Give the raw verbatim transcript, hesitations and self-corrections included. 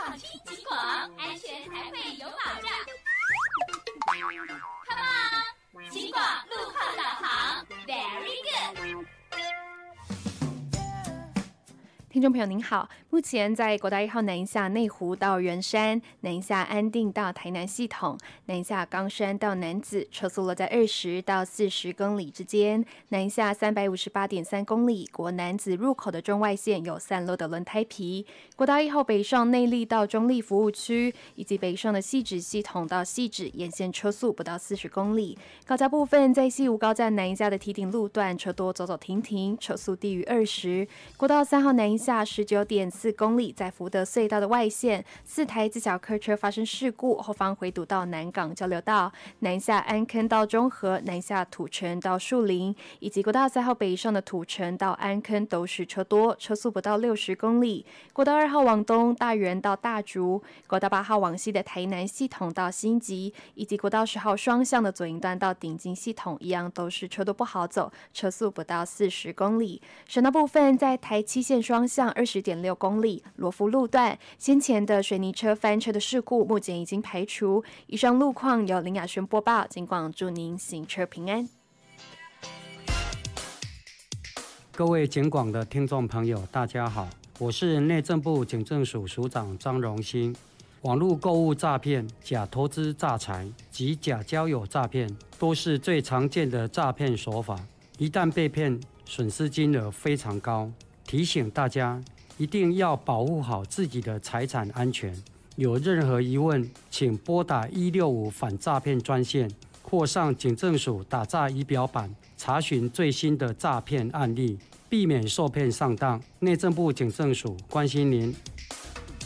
放轻警广，安全才会有保障。Come on， 警广路况导航 ，Very good。 听众朋友您好，目前在国道一号南下内湖到圆山、南下安定到台南系统、南下冈山到楠梓，车速落在二十到四十公里之间；南下三百五十八点三公里，国楠梓入口的中外线有散落的轮胎皮。国道一号北上内坜到中坜服务区，以及北上的汐止系统到汐止沿线车速不到四十公里。高架部分在西吴高站南下的堤顶路段车多走走停停，车速低于二十。国道三号南下十九点四公里，在福德隧道的外线，四台自小客车发生事故，后方回堵到南港交流道，南下安坑到中和，南下土城到树林，以及国道三号北上的土城到安坑都是车多，车速不到六十公里。国道二号往东，大园到大竹，国道八号往西的台南系统到新集，以及国道十号双向的左营段到顶金系统，一样都是车多不好走，车速不到四十公里。省道部分在台七线双向二十点六公里，罗浮路段先前的水泥车翻车的事故目前已经排除。以上路况由林雅轩播报，警广祝您行车平安。 各位警广的听众朋友，大家好，我是内政部警政署署长张荣兴。网络购物诈骗、假投资诈财及假交友诈骗都是最常见的诈骗手法，一旦被骗，损失金额非常高。提醒大家一定要保护好自己的财产安全，有任何疑问请拨打一六五反诈骗专线或上警政署打诈仪表板查询最新的诈骗案例，避免受骗上当。内政部警政署关心您。